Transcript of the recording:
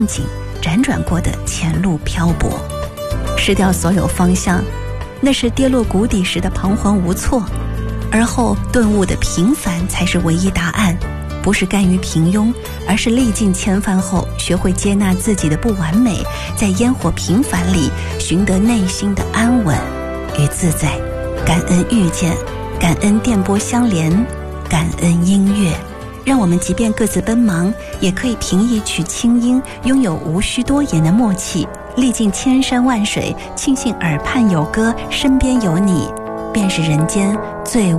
景辗转过的前路漂泊。失掉所有方向，那是跌落谷底时的彷徨无措，而后顿悟的平凡才是唯一答案。不是甘于平庸，而是历尽千帆后学会接纳自己的不完美，在烟火平凡里寻得内心的安稳与自在。感恩遇见，感恩电波相连，感恩音乐，让我们即便各自奔忙，也可以凭一曲清音，拥有无需多言的默契。历尽千山万水，庆幸耳畔有歌，身边有你，便是人间最